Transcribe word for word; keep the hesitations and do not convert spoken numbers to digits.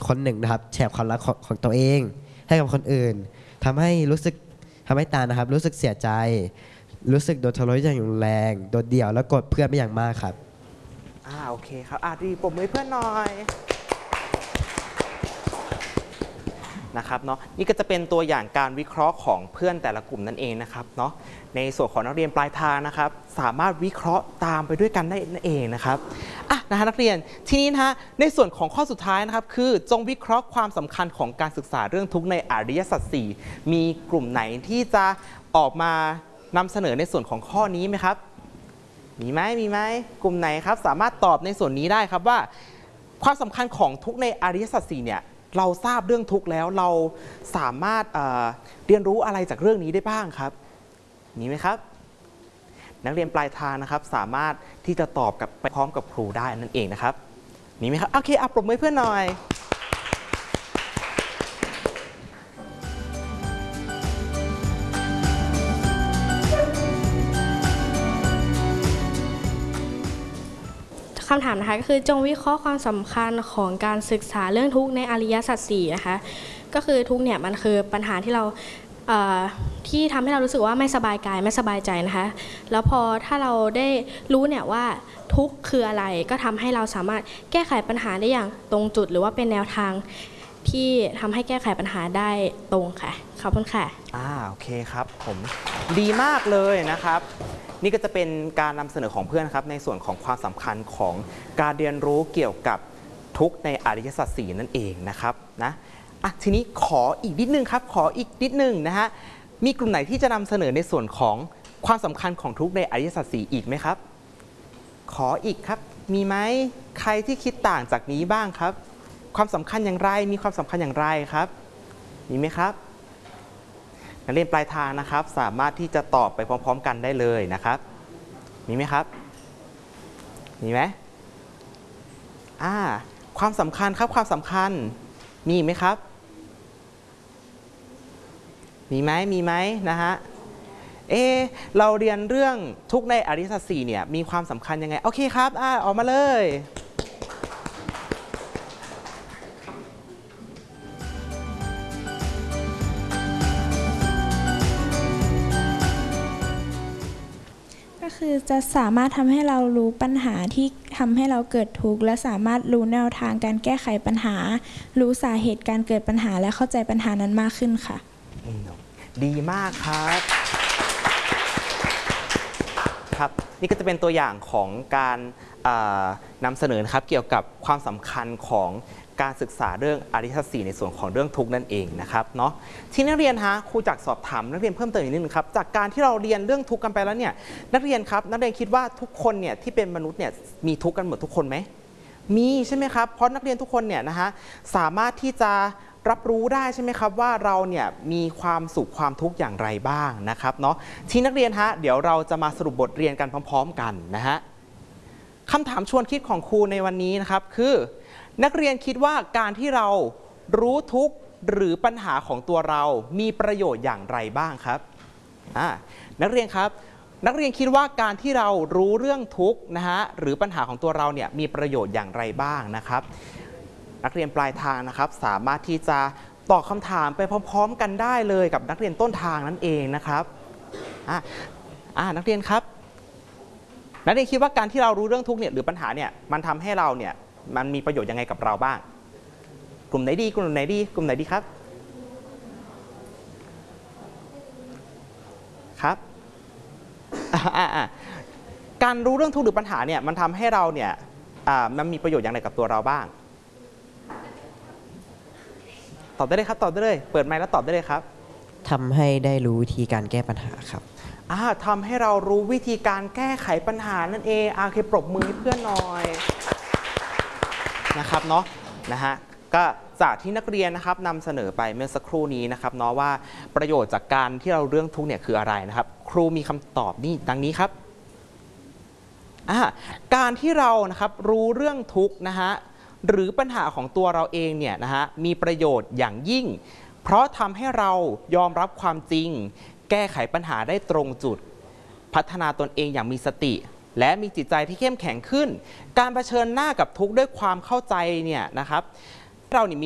คนหนึ่งนะครับแชร์ความรักของของตัวเองให้กับคนอื่นทำให้รู้สึกทำให้ตานะครับรู้สึกเสียใจรู้สึกโดนทรยศอย่างรุนแรงโดดเดี่ยวและกดเพื่อนไปอย่างมากครับอ่าโอเคครับอ่าดีปรบมือเพื่อนหน่อยนะครับเนาะนี่ก็จะเป็นตัวอย่างการวิเคราะห์ของเพื่อนแต่ละกลุ่มนั่นเองนะครับเนาะในส่วนของนักเรียนปลายทางนะครับสามารถวิเคราะห์ตามไปด้วยกันได้นั่นเองนะครับอ่ะนะฮะนักเรียนทีนี้นะฮะในส่วนของข้อสุดท้ายนะครับคือจงวิเคราะห์ความสำคัญของการศึกษาเรื่องทุกข์ในอริยสัจสี่มีกลุ่มไหนที่จะออกมานำเสนอในส่วนของข้อนี้ไหมครับมีไหมมีไหมกลุ่มไหนครับสามารถตอบในส่วนนี้ได้ครับว่าความสำคัญของทุกข์ในอริยสัจสี่เนี่ยเราทราบเรื่องทุกข์แล้วเราสามารถ เอ่อ เรียนรู้อะไรจากเรื่องนี้ได้บ้างครับมีไหมครับนักเรียนปลายทางนะครับสามารถที่จะตอบกับไปพร้อมกับครูได้นั่นเองนะครับมีไหมครับโอเคเอาปรบมือเพื่อนหน่อยคำถามนะคะก็คือจงวิเคราะห์ความสำคัญของการศึกษาเรื่องทุกข์ในอริยสัจสี่นะคะก็คือทุกข์เนี่ยมันคือปัญหาที่เราที่ทำให้เรารู้สึกว่าไม่สบายกายไม่สบายใจนะคะแล้วพอถ้าเราได้รู้เนี่ยว่าทุกข์คืออะไรก็ทำให้เราสามารถแก้ไขปัญหาได้อย่างตรงจุดหรือว่าเป็นแนวทางที่ทำให้แก้ไขปัญหาได้ตรงค่ะขอบคุณค่ะอ่าโอเคครับผมดีมากเลยนะครับนี่ก็จะเป็นการนำเสนอของเพื่อนครับในส่วนของความสำคัญของการเรียนรู้เกี่ยวกับทุกข์ในอริยสัจสี่นั่นเองนะครับนะอ่ะทีนี้ขออีกนิดนึงครับขออีกนิดนึงนะฮะมีกลุ่มไหนที่จะนำเสนอในส่วนของความสำคัญของทุกข์ในอริยสัจสี่อีกไหมครับขออีกครับมีไหมใครที่คิดต่างจากนี้บ้างครับความสำคัญอย่างไรมีความสำคัญอย่างไรครับมีไหมครับนักเรียนปลายทางนะครับสามารถที่จะตอบไปพร้อมๆกันได้เลยนะครับมีไหมครับมีไหมอ่าความสำคัญครับความสำคัญมีไหมครับมีไหมมีไหมนะฮะเอเราเรียนเรื่องทุกข์ในอริยสัจสี่เนี่ยมีความสำคัญยังไงโอเคครับอ่าออกมาเลยคือจะสามารถทำให้เรารู้ปัญหาที่ทำให้เราเกิดทุกข์และสามารถรู้แนวทางการแก้ไขปัญหารู้สาเหตุการเกิดปัญหาและเข้าใจปัญหานั้นมากขึ้นค่ะดีมากครับครับนี่ก็จะเป็นตัวอย่างของการนำเสนอนะครับเกี่ยวกับความสำคัญของการศึกษาเรื่องอริยสัจสี่ในส่วนของเรื่องทุกข์นั่นเองนะครับเนาะที่นักเรียนฮะครูจักสอบถามนักเรียนเพิ่มเติมอีกนิดนึงครับจากการที่เราเรียนเรื่องทุกข์กันไปแล้วเนี่ยนักเรียนครับนักเรียนคิดว่าทุกคนเนี่ยที่เป็นมนุษย์เนี่ยมีทุกข์กันหมดทุกคนไหมมีใช่ไหมครับเพราะนักเรียนทุกคนเนี่ยนะฮะสามารถที่จะรับรู้ได้ใช่ไหมครับว่าเราเนี่ยมีความสุขความทุกข์อย่างไรบ้างนะครับเนาะที่นักเรียนฮะเดี๋ยวเราจะมาสรุปบทเรียนกันพร้อมๆกันนะฮะคำถามชวนคิดของครูในวันนี้นะครับคือนักเรียนคิดว่าการที่เรารู้ทุกข์หรือปัญหาของตัวเรามีประโยชน์อย่างไรบ้างครับอ่านักเรียนครับนักเรียนคิดว่าการที่เรารู้เรื่องทุกข์นะฮะหรือปัญหาของตัวเราเนี่ยมีประโยชน์อย่างไรบ้างนะครับนักเรียนปลายทางนะครับสามารถที่จะตอบคำถามไปพร้อมๆกันได้เลยกับนักเรียนต้นทางนั่นเองนะครับอ่าอ่านักเรียนครับนักเรียนคิดว่าการที่เรารู้เรื่องทุกข์เนี่ยหรือปัญหาเนี่ยมันทำให้เราเนี่ยมันมีประโยชน์ยังไงกับเราบ้างกลุ่มไหนดีกลุ่มไหนดีกลุ่มไหนดีครับครับการรู้เรื่องทุกข์หรือปัญหาเนี่ยมันทำให้เราเนี่ยมันมีประโยชน์อย่างไรกับตัวเราบ้างตอบได้เลยครับตอบได้เลยเปิดไมค์แล้วตอบได้เลยครับทำให้ได้รู้วิธีการแก้ปัญหาครับทำให้เรารู้วิธีการแก้ไขปัญหานั่นเองโอเคปรบมือให้เพื่อนหน่อยนะครับเนาะนะฮะก็จากที่นักเรียนนะครับนำเสนอไปเมื่อสักครู่นี้นะครับเนาะว่าประโยชน์จากการที่เราเรื่องทุกข์เนี่ยคืออะไรนะครับครูมีคำตอบนี่ดังนี้ครับการที่เรานะครับรู้เรื่องทุกข์นะฮะหรือปัญหาของตัวเราเองเนี่ยนะฮะมีประโยชน์อย่างยิ่งเพราะทำให้เรายอมรับความจริงแก้ไขปัญหาได้ตรงจุดพัฒนาตนเองอย่างมีสติและมีจิตใจที่เข้มแข็งขึ้นการเผชิญหน้ากับทุกข์ด้วยความเข้าใจเนี่ยนะครับเราเนี่ยมี